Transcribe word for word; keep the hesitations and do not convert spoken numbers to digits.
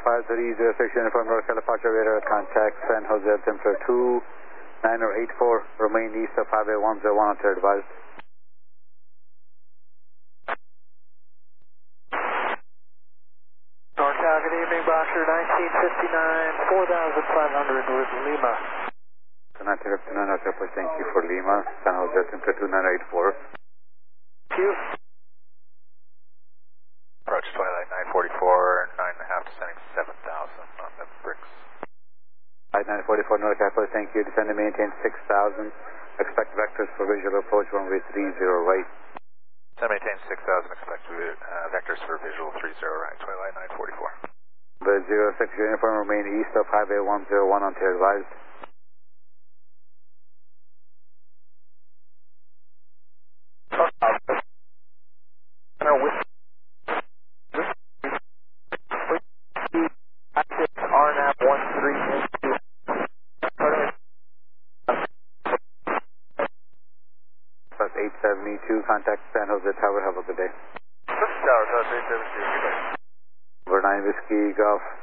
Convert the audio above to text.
five three zero six Uniform North California radar, contact San Jose altimeter two nine eight four, remain east of Highway one oh one until advised. NorCal, good evening, Boxer nineteen fifty-nine, four thousand five hundred with Lima. nineteen fifty-nine, okay, thank you for Lima, San Jose altimeter two nine eight four. Thank you. Approach Twilight nine forty-four, nine and a half descending seven thousand on the bricks. Flight nine forty-four, North Capital, thank you. Descend and maintain six thousand. Expect vectors for visual approach runway three zero right. Descend maintain six thousand, expect uh, vectors for visual three zero right, Twilight nine forty-four. The zero six Uniform, remain east of Highway one oh one until advised. eight seventy-two, contact San Jose Tower, have a good day. Tower, eight seventy-two, good day. Over nine Whiskey Golf.